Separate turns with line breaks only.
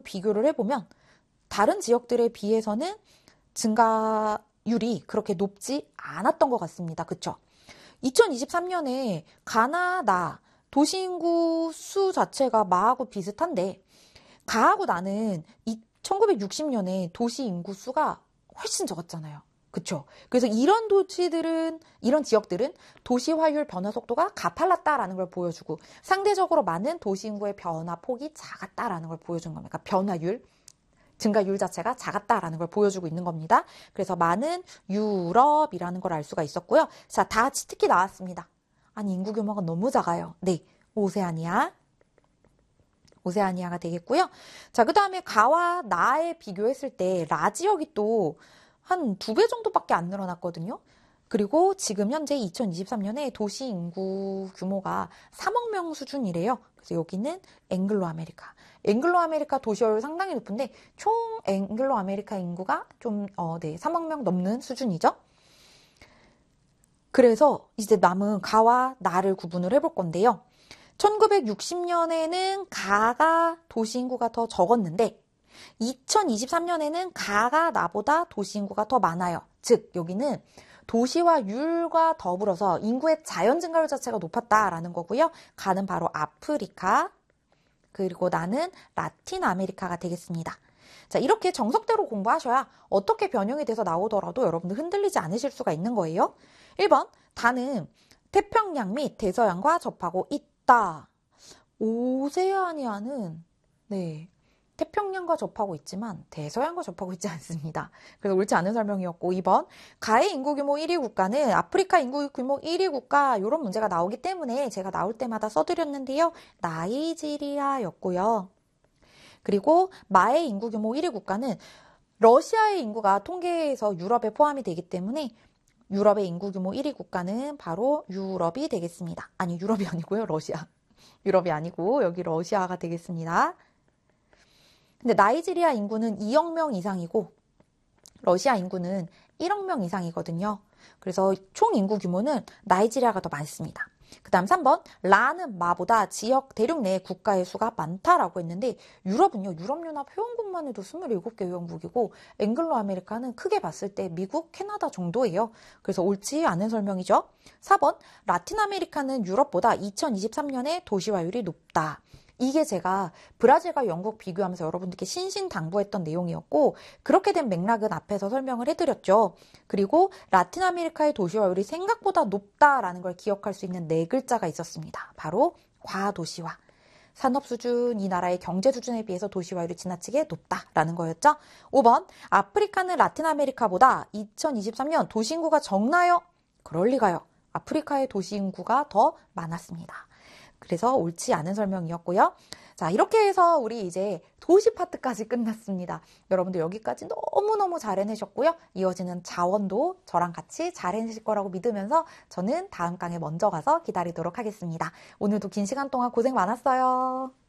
비교를 해보면 다른 지역들에 비해서는 증가율이 그렇게 높지 않았던 것 같습니다. 그쵸? 2023년에 가나다 도시인구 수 자체가 마하고 비슷한데 가하고 나는 1960년에 도시인구 수가 훨씬 적었잖아요. 그쵸? 그래서 이런 이런 지역들은 도시화율 변화 속도가 가팔랐다라는 걸 보여주고 상대적으로 많은 도시인구의 변화 폭이 작았다라는 걸 보여준 겁니다. 변화율, 증가율 자체가 작았다라는 걸 보여주고 있는 겁니다. 그래서 많은 유럽이라는 걸 알 수가 있었고요. 자, 다 특히 나왔습니다. 아니, 인구 규모가 너무 작아요. 네, 오세아니아가 되겠고요. 자, 그 다음에 가와 나에 비교했을 때 라 지역이 또 한 2배 정도밖에 안 늘어났거든요. 그리고 지금 현재 2023년에 도시 인구 규모가 3억 명 수준이래요. 그래서 여기는 앵글로 아메리카 도시화율 상당히 높은데 총 앵글로 아메리카 인구가 좀 3억 명 넘는 수준이죠. 그래서 이제 남은 가와 나를 구분을 해볼 건데요. 1960년에는 가가 도시 인구가 더 적었는데 2023년에는 가가 나보다 도시 인구가 더 많아요. 즉 여기는 도시화율과 더불어서 인구의 자연 증가율 자체가 높았다라는 거고요. 가는 바로 아프리카, 그리고 나는 라틴 아메리카가 되겠습니다. 자, 이렇게 정석대로 공부하셔야 어떻게 변형이 돼서 나오더라도 여러분들 흔들리지 않으실 수가 있는 거예요. 1번, 다는 태평양 및 대서양과 접하고 있다. 오세아니아는 태평양과 접하고 있지만 대서양과 접하고 있지 않습니다. 그래서 옳지 않은 설명이었고 2번, 가의 인구 규모 1위 국가는 아프리카 인구 규모 1위 국가 이런 문제가 나오기 때문에 제가 나올 때마다 써드렸는데요. 나이지리아였고요. 그리고 마의 인구 규모 1위 국가는 러시아의 인구가 통계에서 유럽에 포함이 되기 때문에 유럽의 인구 규모 1위 국가는 바로 유럽이 되겠습니다. 아니, 유럽이 아니고요. 러시아. 유럽이 아니고 여기 러시아가 되겠습니다. 근데 나이지리아 인구는 2억 명 이상이고 러시아 인구는 1억 명 이상이거든요. 그래서 총 인구 규모는 나이지리아가 더 많습니다. 그 다음 3번, 라는 마보다 지역 대륙 내 국가의 수가 많다라고 했는데 유럽은요, 유럽연합 회원국만 해도 27개 회원국이고 앵글로 아메리카는 크게 봤을 때 미국, 캐나다 정도예요. 그래서 옳지 않은 설명이죠. 4번, 라틴 아메리카는 유럽보다 2023년에 도시화율이 높다. 이게 제가 브라질과 영국 비교하면서 여러분들께 신신당부했던 내용이었고 그렇게 된 맥락은 앞에서 설명을 해드렸죠. 그리고 라틴 아메리카의 도시화율이 생각보다 높다라는 걸 기억할 수 있는 4글자가 있었습니다. 바로 과도시화. 산업 수준, 이 나라의 경제 수준에 비해서 도시화율이 지나치게 높다라는 거였죠. 5번, 아프리카는 라틴 아메리카보다 2023년 도시인구가 적나요? 그럴 리가요. 아프리카의 도시인구가 더 많았습니다. 그래서 옳지 않은 설명이었고요. 자, 이렇게 해서 우리 이제 도시 파트까지 끝났습니다. 여러분들 여기까지 너무너무 잘 해내셨고요. 이어지는 자원도 저랑 같이 잘 해내실 거라고 믿으면서 저는 다음 강에 먼저 가서 기다리도록 하겠습니다. 오늘도 긴 시간 동안 고생 많았어요.